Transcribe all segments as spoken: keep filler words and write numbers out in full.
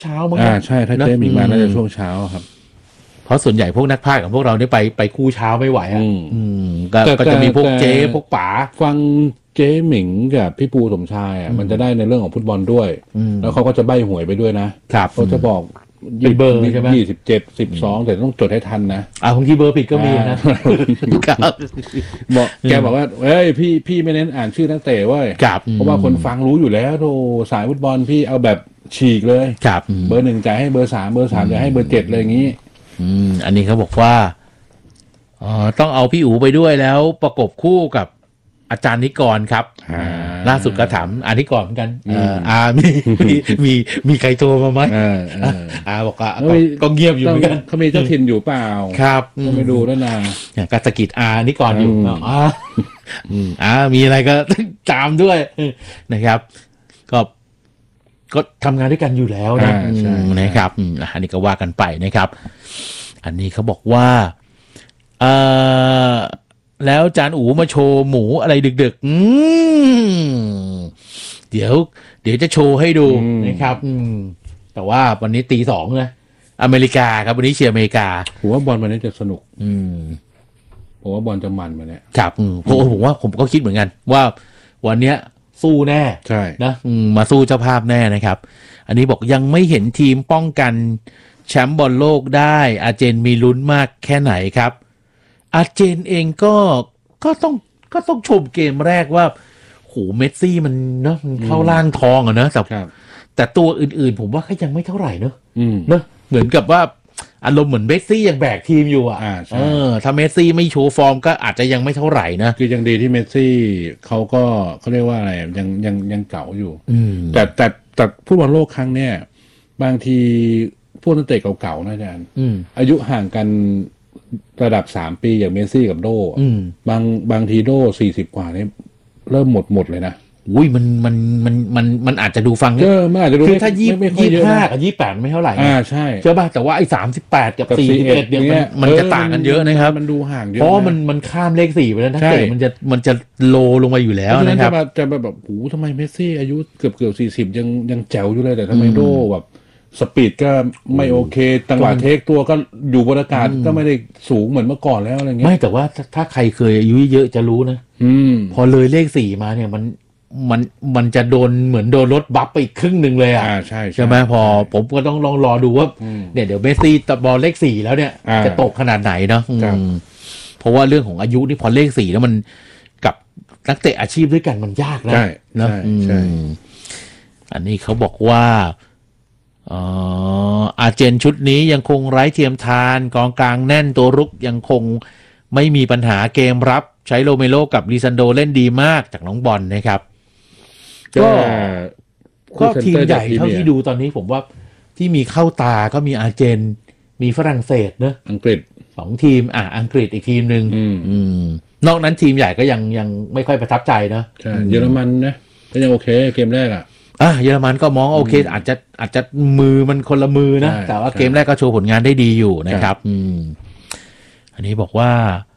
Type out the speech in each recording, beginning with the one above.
เช้ามั้งอ่าใช่ถ้าเจ๊หมิงมาน่าจะช่วงเช้าครับเพราะส่วนใหญ่พวกนักพากย์ของพวกเราเนี่ยไปไปคู่เช้าไม่ไหวอ่ะอืมอืมก็ก็จะมีพวกเจ๊พวกป๋าฟังเจ๊หมิงกับพี่ปูสมชายอ่ะมันจะได้ในเรื่องของฟุตบอลด้วยแล้วเขาก็จะใบ้หวยไปด้วยนะครับเขาจะบอกเป็นเบอร์ใช่ไหมยี่สิบเจ็ดสิบสองแต่ต้องจดให้ทันนะอ่าบางทีเบอร์ผิดก็มีนะครับบอกแกบอกว่าเฮ้ยพี่พี่ไม่เน้นอ่านชื่อนักเตะเว้ยเพราะว่าคนฟังรู้อยู่แล้วโธ่สายฟุตบอลพี่เอาแบบฉีกเลยเบอร์หนึ่งจ่ายให้เบอร์สามเบอร์สามจ่ายให้เบอร์เจ็ดเลยอย่างนี้อืมอันนี้เขาบอกว่าอ๋อต้องเอาพี่อู๋ไปด้วยแล้วประกบคู่กับอาจารย์นิกรครับล่าสุดก็ถามอานิกรเหมือนกันอ่ามีมีมีมีใครโทรมาไหมอ่าบอกว่าก็เงียบอยู่เหมือนกันเขามีเจ้าถิ่นอยู่เปล่าครับก็ไม่ดูแล้วนะก็สะกิดอานิกรอยู่อ่าอ่ามีอะไรก็ตามด้วยนะครับก็ก็ทำงานด้วยกันอยู่แล้วนะนะครับอันนี้ก็ว่ากันไปนะครับอันนี้เขาบอกว่าเออแล้วจานอูมาโชว์หมูอะไรดึกๆอืมเดี๋ยวเดี๋ยวจะโชว์ให้ดูนะครับอืมแต่ว่าวันนี้ตีสองนะอเมริกาครับวันนี้เชียร์อเมริกาผมว่าบอลวันนี้จะสนุกอืมผมว่าบอลจะมันวันนี้ครับอืมผมว่าผมก็คิดเหมือนกันว่าวันเนี้ยสู้แน่ใช่นะมาสู้เจ้าภาพแน่นะครับอันนี้บอกยังไม่เห็นทีมป้องกันแชมป์บอลโลกได้อาร์เจนมีลุ้นมากแค่ไหนครับอาร์เจนเองก็ก็ต้องก็ต้องชมเกมแรกว่าโหเมสซี่มันเนาะมันเข้าล่างทองอะเนอะแต่แต่ตัวอื่นๆผมว่าก็ยังไม่เท่าไหร่เนอะเนอะเหมือนกับว่าอารมณ์เหมือนเมสซี่ยังแบกทีมอยู่อ่ะเออถ้าเมสซี่ไม่โชว์ฟอร์มก็อาจจะยังไม่เท่าไหร่นะคือยังดีที่เมสซี่เขาก็เขาเรียกว่าอะไรยังยังยังเก่าอยู่แต่แต่แต่ฟุตบอลโลกครั้งเนี้ยบางทีพวกนักเตะเก่าๆนะอาจารย์อายุห่างกันระดับสามปีอย่างเมสซี่กับโดบางบางทีโดสี่สิบกว่านี่เริ่มหมดหมดเลยนะอุ้ยมันมันมันมันมันอาจจะดูฟังเออมันอาจจะดูคือถ้ายี่ยี่ห้ากับยี่แปดไม่เท่าไหร่อ่าใช่ใช่ป่ะแต่ว่าไอ้สามสิบแปดกับสี่สิบเอ็ดเนี่ยมันจะต่างกันเยอะนะครับมันดูห่างเยอะเพราะมันมันข้ามเลขสี่ไปแล้วนักเตะมันจะมันจะโลลงมาอยู่แล้วนะครับจะจะแบบโหทำไมเมสซี่อายุเกือบเกือบสี่สิบยังยังแจ๋วอยู่เลยแต่ทำไมโดแบบสปีดก็ไม่โอเคจังหวะเทคตัวก็อยู่บนอากาศก็ไม่ได้สูงเหมือนเมื่อก่อนแล้วอะไรเงี้ยไม่แต่ว่าถ้าใครเคยอายุเยอะจะรู้นะพอเลยเลขสี่มาเนี่ยมันมันมันจะโดนเหมือนโดนรถบัฟไปอีกครึ่งหนึ่งเลยอ่ะใช่ใช่ไหมพอผมก็ต้องลองรอดูว่าเนี่ยเดี๋ยวเมสซี่บอลเลขสี่แล้วเนี่ยจะตกขนาดไหนเนาะเพราะว่าเรื่องของอายุนี่พอเลขสี่แล้วมันกับนักเตะอาชีพด้วยกันมันยากนะนะใช่อันนี้เขาบอกว่าอ๋ออาร์เจนชุดนี้ยังคงไร้เทียมทานกองกลางแน่นตัวรุกยังคงไม่มีปัญหาเกมรับใช้โรเมโลกับลิซันโดเล่นดีมากจากน้องบอลนะครับก็ก็ทีมใหญ่เท่าที่ดูตอนนี้ผมว่าที่มีเข้าตาก็มีอาร์เจนมีฝรั่งเศสเนอะอังกฤษสองทีมอ่ะอังกฤษอีกทีมหนึ่งนอกนั้นทีมใหญ่ก็ยังยังไม่ค่อยประทับใจนะใช่เยอรมันนะก็ยังโอเคเกมแรกอ่ะอ่ะเยอรมันก็มองโอเคอาจจะอาจจะมือมันคนละมือนะแต่ว่าเกมแรกก็โชว์ผลงานได้ดีอยู่นะครับอืมอันนี้บอกว่า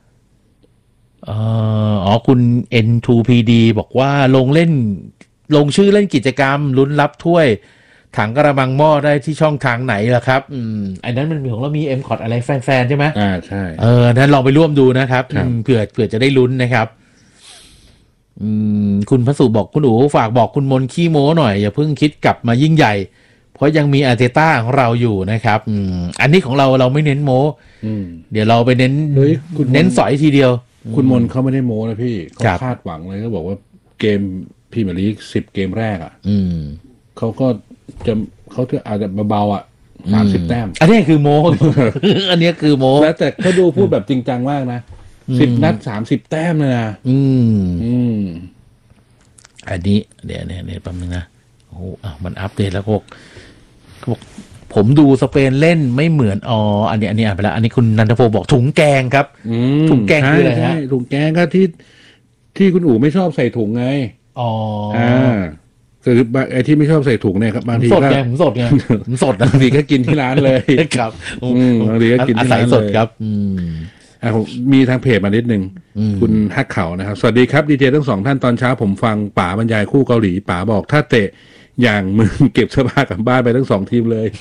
อ๋อคุณ เอ็น ทู พี ดี บอกว่าลงเล่นลงชื่อเล่นกิจกรรมลุ้นรับถ้วยถังกระมังหม้อได้ที่ช่องทางไหนล่ะครับอืมอันนั้นมันมีของเรามี เอ็ม คอร์ด อะไรแฟนๆใช่ไหมอ่าใช่เออนั้นลองไปร่วมดูนะครับเผื่อเผื่อจะได้ลุ้นนะครับอืมคุณพระสุบอกคุณอู๋ฝากบอกคุณมนขี้โม้หน่อยอย่าเพิ่งคิดกลับมายิ่งใหญ่เพราะยังมีอาร์เตต้าของเราอยู่นะครับอืมอันนี้ของเราเราไม่เน้นโม้เดี๋ยวเราไปเน้นเน้นสอยทีเดียวคุณมนเขาไม่ได้โม้นะพี่เขาคาดหวังเลยเขาบอกว่าเกมพรีเมียร์ลีกสิบเกมแรกอ่ะเขาก็จะเขาจะอาจจะเบาๆอ่ะสามสิบแต้มอันนี้คือโม้ อันนี้คือโม้แล้วแต่เขาดูพูดแบบจริงจังมากนะสิบนัดสามสิบแต้มเลยนะอืมอืมอันนี้เดี๋ยวเนี่ยเนี่ยแป๊บนึงนะโอ้อ่ะมันอัปเดตแล้วบอกเขาบอกผมดูสเปนเล่นไม่เหมือนอ๋ออันนี้อันนี้อ่านไปแล้วอันนี้คุณนันทพงศ์บอกถุงแกงครับถุงแกงคืออะไรฮะถุงแกงก็ที่ที่คุณอู๋ไม่ชอบใส่ถุงไงอ๋ออ่าคือไอ้ที่ไม่ชอบใส่ถุงเนี่ยครับบางทีก็สดไงผมสดไงผมสดบางทีก็กินที่ร้านเลยครับบางทีก็กินที่ร้านสดครับอืมอ่ามีทางเพจมานิดนึงคุณฮักเขานะครับสวัสดีครับดีเจทั้งสองท่านตอนเช้าผมฟังป๋าบรรยายคู่เกาหลีป๋าบอกถ้าเตะอย่างมึงเก็บเสื้อผ้ากลับบ้านไปทั้งสองทีมเลย